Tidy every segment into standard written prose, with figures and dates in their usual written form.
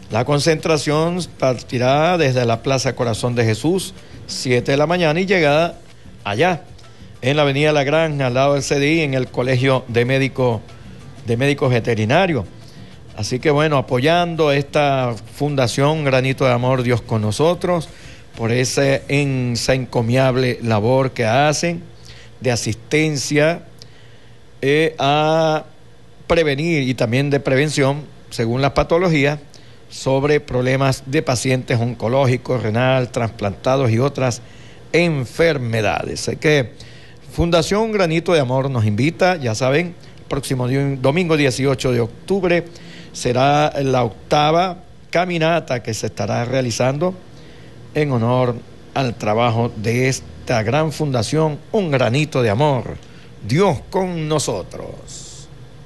La concentración partirá desde la Plaza Corazón de Jesús, 7 de la mañana, y llegada allá, en la avenida La Granja, al lado del CDI, en el Colegio de Médicos Veterinarios. Así que bueno, apoyando esta fundación Granito de Amor, Dios con nosotros, por esa encomiable labor que hacen de asistencia a prevenir y también de prevención, según las patologías, sobre problemas de pacientes oncológicos, renal, trasplantados y otras enfermedades. Así que Fundación Granito de Amor nos invita, ya saben, próximo domingo 18 de octubre será la 8ª caminata que se estará realizando en honor al trabajo de esta gran fundación, Un Granito de Amor, Dios con nosotros.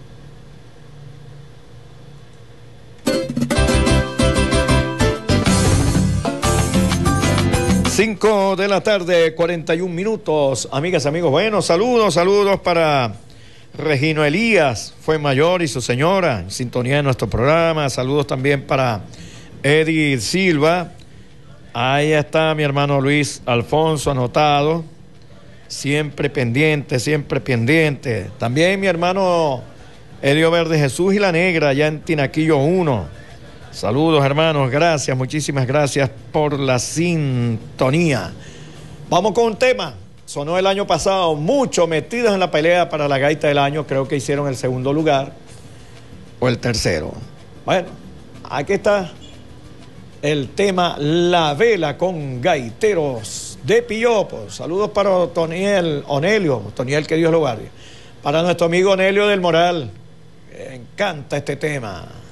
Cinco de la tarde, 41 minutos. Amigas, amigos, bueno, saludos para Regino Elías, fue mayor, y su señora, en sintonía de nuestro programa. Saludos también para Eddie Silva. Ahí está mi hermano Luis Alfonso, anotado. Siempre pendiente. También mi hermano Elio Verde Jesús y la Negra, allá en Tinaquillo 1. Saludos, hermanos, gracias, muchísimas gracias por la sintonía. Vamos con un tema. Sonó el año pasado, mucho metidos en la pelea para la gaita del año. Creo que hicieron el segundo lugar o el tercero. Bueno, aquí está el tema La Vela con Gaiteros de Pillopo. Saludos para Onelio, que Dios lo guarde. Para nuestro amigo Onelio del Moral, me encanta este tema.